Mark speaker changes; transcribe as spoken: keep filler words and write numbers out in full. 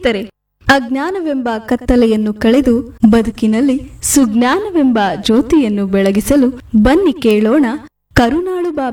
Speaker 1: ಸ್ನೇಹಿತರೆ, ಅಜ್ಞಾನವೆಂಬ ಕತ್ತಲೆಯನ್ನು ಕಳೆದು ಬದುಕಿನಲ್ಲಿ ಸುಜ್ಞಾನವೆಂಬ ಜ್ಯೋತಿಯನ್ನು ಬೆಳಗಿಸಲು ಬನ್ನಿ ಕೇಳೋಣ ಕರುನಾಳು ಬಾ